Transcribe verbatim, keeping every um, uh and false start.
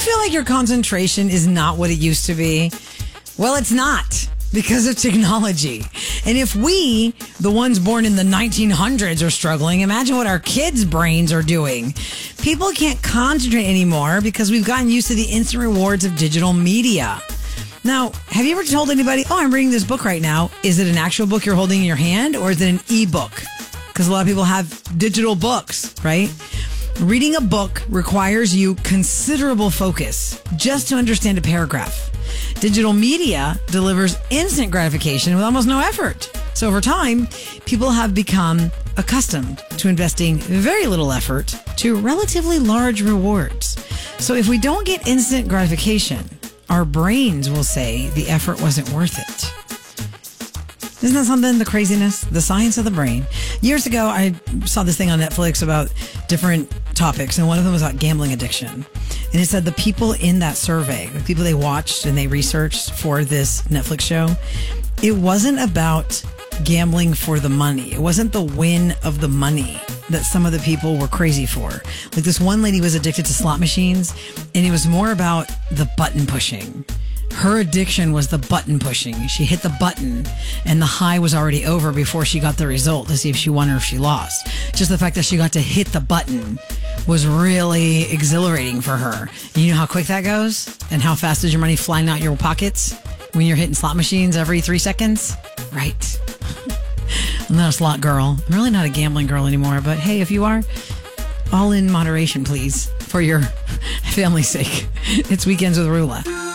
feel like your concentration is not what it used to be? Well, it's not, because of technology. And if we, the ones born in the nineteen hundreds, are struggling, imagine what our kids' brains are doing. People can't concentrate anymore because we've gotten used to the instant rewards of digital media. Now, have you ever told anybody, oh, I'm reading this book right now? Is it an actual book you're holding in your hand, or is it an e-book? Because a lot of people have digital books, right? Reading a book requires you considerable focus just to understand a paragraph. Digital media delivers instant gratification with almost no effort. So over time, people have become accustomed to investing very little effort to relatively large rewards. So if we don't get instant gratification, our brains will say the effort wasn't worth it. Isn't that something? The craziness, the science of the brain. Years ago, I saw this thing on Netflix about different topics, and one of them was about gambling addiction. And it said the people in that survey, the people they watched and they researched for this Netflix show, it wasn't about gambling for the money. It wasn't the win of the money that some of the people were crazy for. Like this one lady was addicted to slot machines, and it was more about the button pushing. Her addiction was the button pushing. She hit the button and the high was already over before she got the result to see if she won or if she lost. Just the fact that she got to hit the button was really exhilarating for her. And you know how quick that goes? And how fast is your money flying out your pockets when you're hitting slot machines every three seconds? Right. I'm not a slot girl. I'm really not a gambling girl anymore. But hey, if you are, all in moderation, please, for your family's sake. It's Weekends with Rula.